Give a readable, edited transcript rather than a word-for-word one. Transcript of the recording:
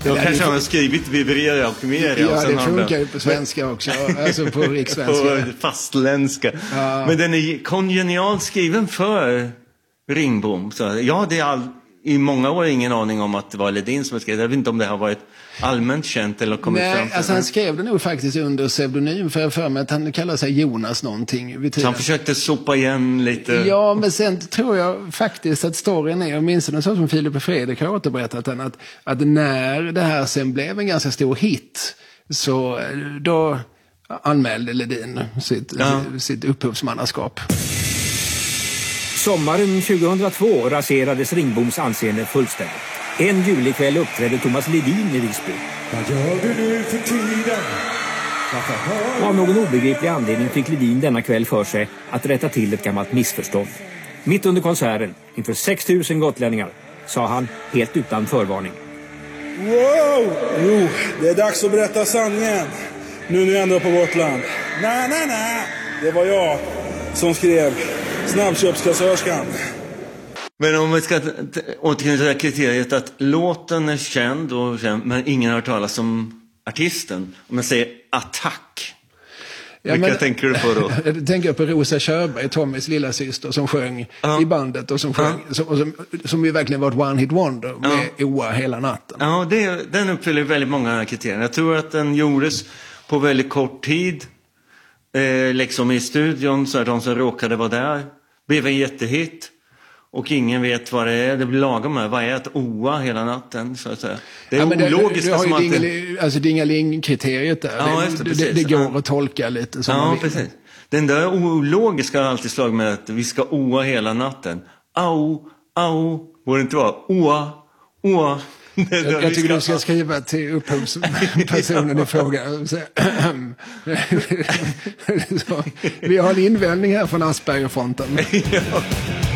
Då kanske han har skrivit vibrera och mer. Ja, det funkar ju på svenska också. Alltså på rikssvenska. På fastländska. Ja. Men den är kongenialt skriven för Ringbom. Så, ja, det är i många år ingen aning om att det var Ledin som skrev. Jag vet inte om det har varit allmänt känt eller kommit fram. Alltså han skrev det nog faktiskt under pseudonym, för mig att han kallar sig Jonas någonting. Så han försökte sopa igen lite. Ja, men sen tror jag faktiskt att storyn är, åtminstone så som Filip och Fredrik har återberättat den, att när det här sen blev en ganska stor hit, så då anmälde Ledin sitt upphovsmannaskap. Sommaren 2002 raserades Ringboms anseende fullständigt. En julikväll uppträdde Thomas Ledin i Visby. Vad gör du nu för tiden? Av någon obegriplig anledning fick Ledin denna kväll för sig att rätta till ett gammalt missförstånd. Mitt under konserten, inför 6 000 gotlänningar, sa han helt utan förvarning: Wow! Jo, det är dags att berätta sanningen. Nu är jag ändå på Gotland. Nej. Det var jag som skrev Snabbköpskassörskan. Men om vi ska återknyta till det här kriteriet att låten är känd, men ingen har hört talas om artisten. Om jag säger Attack, vilka tänker du på då? Jag tänker på Rosa Körberg, Tommys lilla syster, som sjöng i bandet och som ju verkligen var ett one-hit wonder med Oa hela natten. Ja, den uppfyller väldigt många kriterier. Jag tror att den gjordes på väldigt kort tid, liksom i studion, så är de som råkade vara där. Blev en jättehit. Och ingen vet vad det är. Det blir lagom med. Vad är att oa hela natten, så att säga. Det är ologiskt. Alltså Dingeling-kriteriet där. Ja, det går att tolka lite som man vill. Precis. Den där ologiska har alltid slagit med att vi ska oa hela natten. Au. Borde inte vara oa. Jag tycker du ska skriva till upphovspersonen i fråga. Vi har en invändning här från Aspergerfronten. Ja.